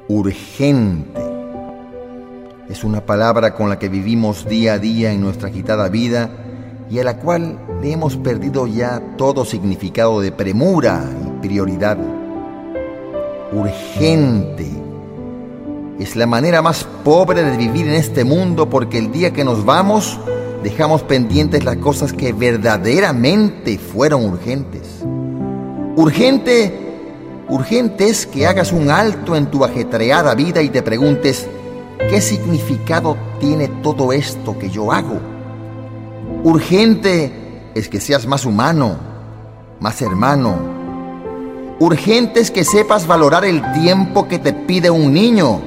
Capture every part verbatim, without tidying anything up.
urgente. Es una palabra con la que vivimos día a día en nuestra agitada vida y a la cual le hemos perdido ya todo significado de premura y prioridad. Urgente es la manera más pobre de vivir en este mundo, porque el día que nos vamos dejamos pendientes las cosas que verdaderamente fueron urgentes. Urgente, urgente es que hagas un alto en tu ajetreada vida y te preguntes: ¿qué significado tiene todo esto que yo hago? Urgente es que seas más humano, más hermano. Urgente es que sepas valorar el tiempo que te pide un niño.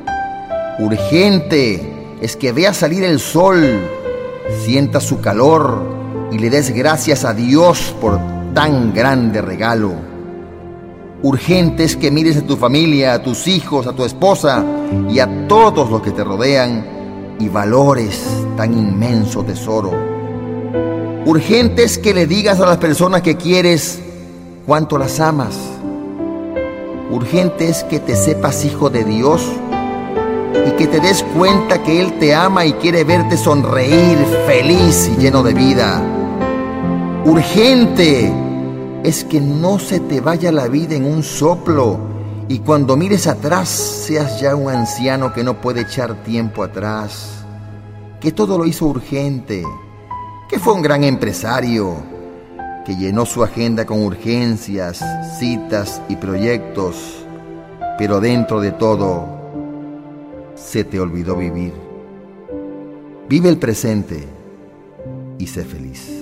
Urgente es que veas salir el sol, sientas su calor y le des gracias a Dios por tan grande regalo. Urgente es que mires a tu familia, a tus hijos, a tu esposa y a todos los que te rodean y valores tan inmenso tesoro. Urgente es que le digas a las personas que quieres cuánto las amas. Urgente es que te sepas hijo de Dios y que te des cuenta que Él te ama y quiere verte sonreír, feliz y lleno de vida. Urgente es que no se te vaya la vida en un soplo y cuando mires atrás seas ya un anciano que no puede echar tiempo atrás, que todo lo hizo urgente, que fue un gran empresario, que llenó su agenda con urgencias, citas y proyectos, pero dentro de todo se te olvidó vivir. Vive el presente y sé feliz.